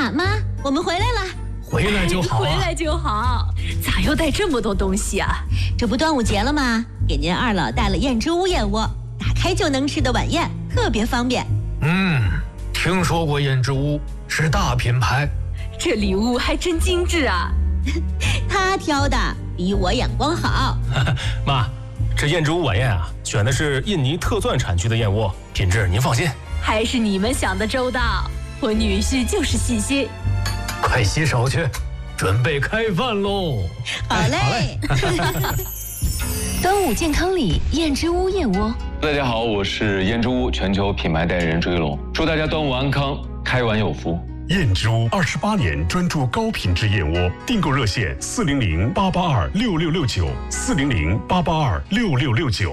妈，我们回来了。 回来就好啊。 回来就好。咋要带这么多东西啊？ 这不端午节了吗？给您二老带了燕之屋燕窝，打开就能吃的晚宴，特别方便。 听说过燕之屋，是大品牌。 这礼物还真精致啊。 他挑的比我眼光好。 妈，这燕之屋晚宴啊，选的是印尼特钻产区的燕窝，品质您放心。 还是你们想的周到，我女婿就是细心。 快洗手去，准备开饭喽。 好嘞。 端午健康礼，燕之屋燕窝。 大家好，我是燕之屋全球品牌代言人追龙，祝大家端午安康，开碗有福。 燕之屋28年专注高品质燕窝，订购热线400-882-6669，400-882-6669。